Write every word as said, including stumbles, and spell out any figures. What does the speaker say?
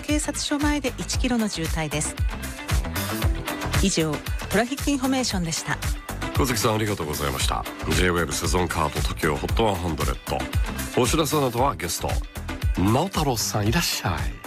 警察署前でいちキロの渋滞です。以上トラフィックインフォメーションでした。 小関さんありがとうございました。 ジェイウェーブ セゾンカード トキオ ホット ひゃく。お知らせなどはゲスト直太朗さんいらっしゃい。